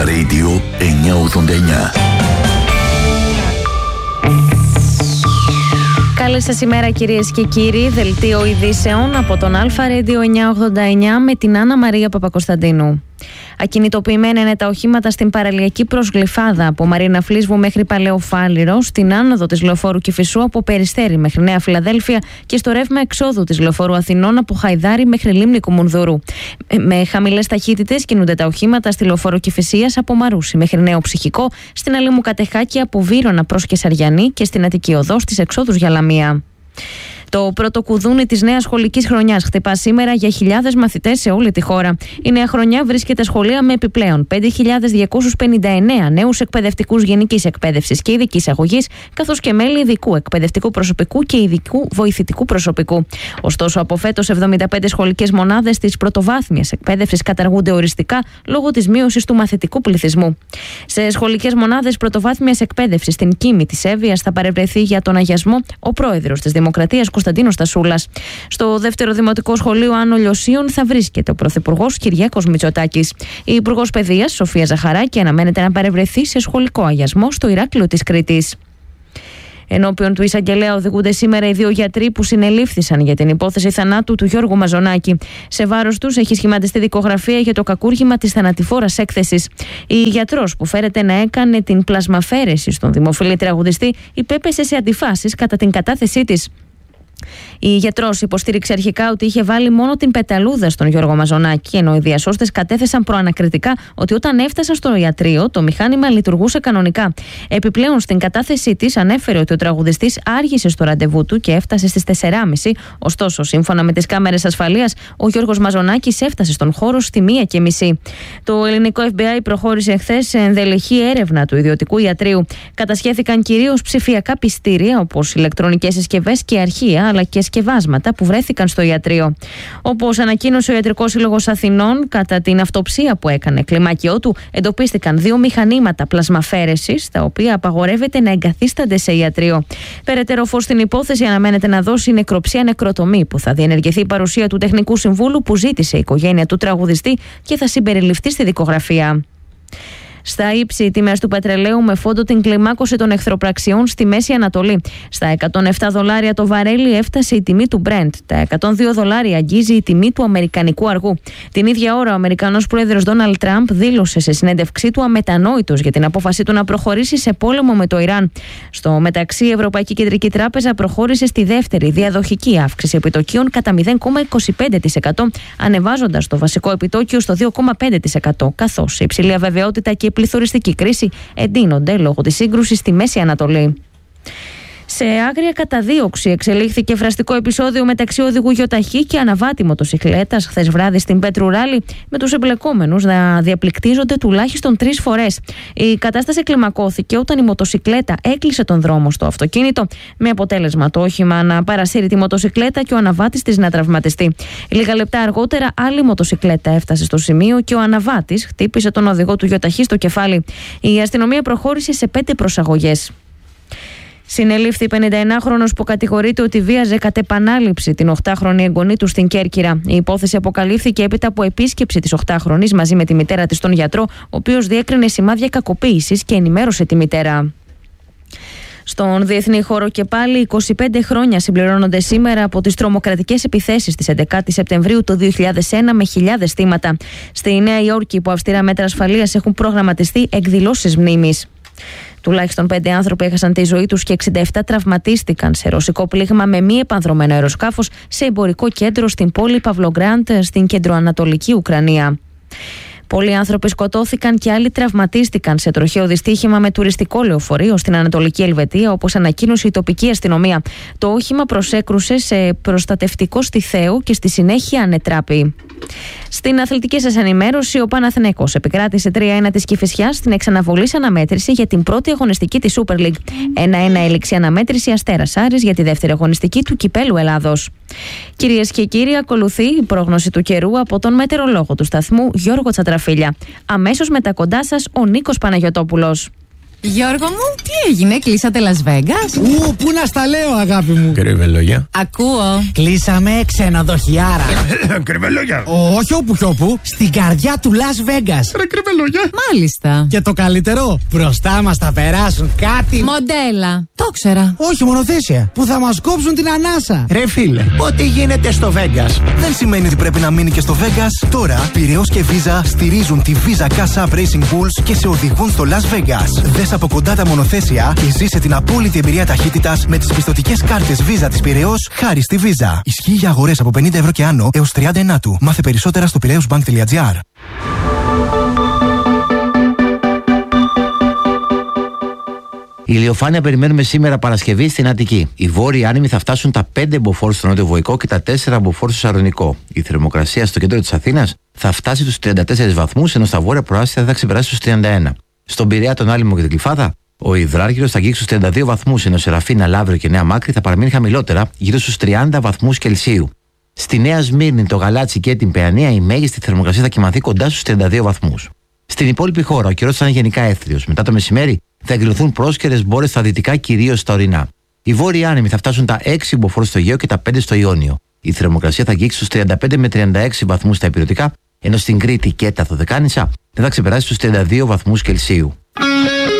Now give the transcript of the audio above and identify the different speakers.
Speaker 1: Αλφα Radio 989.
Speaker 2: Καλή σας ημέρα κυρίες και κύριοι. Δελτίο ειδήσεων από τον Αλφα Radio 989 με την Άννα Μαρία Παπακοσταντίνου. Ακινητοποιημένα είναι τα οχήματα στην παραλιακή προς Γλυφάδα από Μαρίνα Φλίσβου μέχρι Παλαιό Φάληρο, στην άνοδο της λεωφόρου Κηφισού από Περιστέρι μέχρι Νέα Φιλαδέλφια και στο ρεύμα εξόδου της λεωφόρου Αθηνών από Χαϊδάρι μέχρι Λίμνη Κουμουνδούρου. Με χαμηλές ταχύτητες κινούνται τα οχήματα στη λεωφόρο Κηφισίας από Μαρούσι μέχρι Νέο Ψυχικό, στην Αλήμου Κατεχάκη από Βύρωνα προς Κεσαριανή και στην Αττική Οδό στις εξόδους για Λαμία. Το πρώτο κουδούνι της νέας σχολικής χρονιάς χτυπά σήμερα για χιλιάδες μαθητές σε όλη τη χώρα. Η νέα χρονιά βρίσκεται σχολεία με επιπλέον 5.259 νέους εκπαιδευτικούς γενικής εκπαίδευσης και ειδικής αγωγής, καθώς και μέλη ειδικού εκπαιδευτικού προσωπικού και ειδικού βοηθητικού προσωπικού. Ωστόσο, από φέτος 75 σχολικές μονάδες της πρωτοβάθμιας εκπαίδευσης καταργούνται οριστικά λόγω της μείωσης του μαθητικού πληθυσμού. Σε σχολικές μονάδες πρωτοβάθμιας εκπαίδευσης στην Κίμη της Εύβοιας θα παρευρεθεί για τον αγιασμό ο πρόεδρος της Δημοκρατίας Κωνσταντίνος Τασούλας. Στο δεύτερο Δημοτικό Σχολείο Άνω Λιωσίων θα βρίσκεται ο Πρωθυπουργός Κυριάκος Μητσοτάκης. Η Υπουργός Παιδείας Σοφία Ζαχαράκη αναμένεται να παρευρεθεί σε σχολικό αγιασμό στο Ηράκλειο της Κρήτης. Ενώπιον του εισαγγελέα οδηγούνται σήμερα οι δύο γιατροί που συνελήφθησαν για την υπόθεση θανάτου του Γιώργου Μαζονάκη. Σε βάρος τους έχει σχηματιστεί δικογραφία για το κακούργημα της θανατηφόρας έκθεσης. Η γιατρός που φέρεται να έκανε την πλασμαφέρεση στον δημοφιλή τραγουδιστή υπέπεσε σε αντιφάσεις κατά την κατάθεσή της. Η γιατρός υποστήριξε αρχικά ότι είχε βάλει μόνο την πεταλούδα στον Γιώργο Μαζονάκη, ενώ οι διασώστες κατέθεσαν προανακριτικά ότι όταν έφτασαν στο ιατρείο το μηχάνημα λειτουργούσε κανονικά. Επιπλέον, στην κατάθεσή της ανέφερε ότι ο τραγουδιστής άργησε στο ραντεβού του και έφτασε στις 4.30. Ωστόσο, σύμφωνα με τις κάμερες ασφαλείας, ο Γιώργος Μαζονάκης έφτασε στον χώρο στη 1:30. Το ελληνικό FBI προχώρησε χθες σε ενδελεχή έρευνα του ιδιωτικού ιατρείου. Κατασχέθηκαν κυρίως ψηφιακά πιστήρια, όπως ηλεκτρονικές συσκευές και αρχεία, αλλά και σκευάσματα που βρέθηκαν στο ιατρείο. Όπως ανακοίνωσε ο Ιατρικός Σύλλογος Αθηνών, κατά την αυτοψία που έκανε κλιμάκιό του, εντοπίστηκαν 2 μηχανήματα πλασμαφέρεσης, τα οποία απαγορεύεται να εγκαθίστανται σε ιατρείο. Περαιτέρω φως στην υπόθεση αναμένεται να δώσει η νεκροψία νεκροτομή, που θα διενεργηθεί η παρουσία του τεχνικού συμβούλου που ζήτησε η οικογένεια του τραγουδιστή και θα συμπεριληφθεί στη δικογραφία. Στα ύψη, οι τιμές του πετρελαίου με φόντο την κλιμάκωση των εχθροπραξιών στη Μέση Ανατολή. Στα $107 το βαρέλι έφτασε η τιμή του Brent. Τα $102 αγγίζει η τιμή του αμερικανικού αργού. Την ίδια ώρα, ο Αμερικανός πρόεδρος Ντόναλντ Τραμπ δήλωσε σε συνέντευξή του αμετανόητος για την απόφασή του να προχωρήσει σε πόλεμο με το Ιράν. Στο μεταξύ, η Ευρωπαϊκή Κεντρική Τράπεζα προχώρησε στη δεύτερη διαδοχική αύξηση επιτοκίων κατά 0,25%, ανεβάζοντας το βασικό επιτόκιο στο 2,5%, καθώς η υψηλή αβεβαιότητα και η πληθωριστική κρίση εντείνονται λόγω της σύγκρουσης στη Μέση Ανατολή. Σε άγρια καταδίωξη εξελίχθηκε φραστικό επεισόδιο μεταξύ οδηγού γιοταχή και αναβάτη μοτοσικλέτας χθες βράδυ στην Πέτρου Ράλη, με τους εμπλεκόμενους να διαπληκτίζονται τουλάχιστον 3 φορές. Η κατάσταση κλιμακώθηκε όταν η μοτοσικλέτα έκλεισε τον δρόμο στο αυτοκίνητο, με αποτέλεσμα το όχημα να παρασύρει τη μοτοσικλέτα και ο αναβάτης της να τραυματιστεί. Λίγα λεπτά αργότερα, άλλη μοτοσικλέτα έφτασε στο σημείο και ο αναβάτης χτύπησε τον οδηγό του γιοταχή στο κεφάλι. Η αστυνομία προχώρησε σε 5 προσαγωγές. Συνελήφθη 51χρονος που κατηγορείται ότι βίαζε κατ' επανάληψη την 8χρονη εγγονή του στην Κέρκυρα. Η υπόθεση αποκαλύφθηκε έπειτα από επίσκεψη της 8χρονης μαζί με τη μητέρα της στον γιατρό, ο οποίος διέκρινε σημάδια κακοποίησης και ενημέρωσε τη μητέρα. Στον διεθνή χώρο και πάλι, 25 χρόνια συμπληρώνονται σήμερα από τις τρομοκρατικές επιθέσεις της 11ης Σεπτεμβρίου του 2001 με χιλιάδες θύματα. Στη Νέα Υόρκη, υπό αυστηρά μέτρα ασφαλείας, έχουν προγραμματιστεί εκδηλώσεις μνήμης. Τουλάχιστον 5 άνθρωποι έχασαν τη ζωή τους και 67 τραυματίστηκαν σε ρωσικό πλήγμα με μη επανδρωμένο αεροσκάφος σε εμπορικό κέντρο στην πόλη Παυλογκράντ στην κεντροανατολική Ουκρανία. Πολλοί άνθρωποι σκοτώθηκαν και άλλοι τραυματίστηκαν σε τροχαίο δυστύχημα με τουριστικό λεωφορείο στην Ανατολική Ελβετία, όπως ανακοίνωσε η τοπική αστυνομία. Το όχημα προσέκρουσε σε προστατευτικό στη Θέο και στη συνέχεια ανετράπη. Στην αθλητική σας ενημέρωση, ο Παναθηναίκος επικράτησε 3-1 της Κηφισιάς στην εξαναβολής αναμέτρηση για την πρώτη αγωνιστική της Super League. 1-1 έληξε αναμέτρηση Αστέρας Άρης για τη δεύτερη αγωνιστική του Κυπέλλου Ελλάδος. Κυρίες και κύριοι, ακολουθεί η πρόγνωση του καιρού από τον μετεωρολόγο του σταθμού Γιώργο Τσατραφίλια. Αμέσως μετά κοντά σας ο Νίκος Παναγιωτόπουλος.
Speaker 3: Γιώργο μου, τι έγινε, κλείσατε Las Vegas?
Speaker 4: Πού να στα λέω, αγάπη μου.
Speaker 1: Κρυβελόγια.
Speaker 3: Ακούω.
Speaker 4: Κλείσαμε ξενοδοχιάρα.
Speaker 1: Κρυβελόγια.
Speaker 4: Όχι όπου κι όπου, στην καρδιά του Las Vegas.
Speaker 1: Ρε κρυβελόγια.
Speaker 3: Μάλιστα.
Speaker 4: Και το καλύτερο, μπροστά μας θα περάσουν κάτι.
Speaker 3: Μοντέλα. Το ξέρα.
Speaker 4: Όχι, μονοθέσια. Που θα μας κόψουν την ανάσα.
Speaker 5: Ρε φίλε, ό,τι γίνεται στο Vegas δεν σημαίνει ότι πρέπει να μείνει και στο Vegas. Τώρα, Πειραιώς και Visa στηρίζουν τη Visa Cash App Racing Bulls και σε οδηγούν στο Las Vegas. Δες από κοντά τα μονοθέσια και ζήσε την απόλυτη εμπειρία ταχύτητας με τις πιστωτικές κάρτες Visa της Πειραιώς χάρη στη Visa. Ισχύει για αγορές από 50 ευρώ και άνω έως 30 του. Μάθε περισσότερα στο piraeusbank.gr.
Speaker 6: Ηλιοφάνεια περιμένουμε σήμερα Παρασκευή στην Αττική. Οι βόρειοι άνεμοι θα φτάσουν τα 5 μποφόρ στο νότιο Βοϊκό και τα 4 μποφόρ στο Σαρονικό. Η θερμοκρασία στο κέντρο της Αθήνας θα φτάσει στους 34 βαθμούς, ενώ στα βόρεια προάστια θα ξεπεράσει στους 31. Στον Πειραιά, τον Άλυμο και την Κλιφάδα, ο Ιδράργυρος θα αγγίξει στους 32 βαθμούς, ενώ Σεραφίνα, Λαύριο και Νέα Μάκρη θα παραμείνει χαμηλότερα, γύρω στους 30 βαθμούς Κελσίου. Στη Νέα Σμύρνη, το Γαλάτσι και την Παιανία, η μέγιστη θερμοκρασία θα κυμανθεί κοντά στους 32 βαθμούς. Στην υπόλοιπη χώρα, ο καιρός θα είναι γενικά έθριος. Μετά το μεσημέρι θα εκδηλωθούν πρόσκαιρες μπόρες στα δυτικά, κυρίως στα ορεινά. Οι βόρειοι άνεμοι θα φτάσουν τα 6 μποφόρ στο Αιγαίο και τα 5 στο Ιόνιο. Η θερμοκρασία θα αγγίξει στους 35 με 36 βαθμούς στα ηπειρωτικά, ενώ στην Κρήτη και τα Δωδεκάνησα δεν θα ξεπεράσει στους 32 βαθμούς Κελσίου.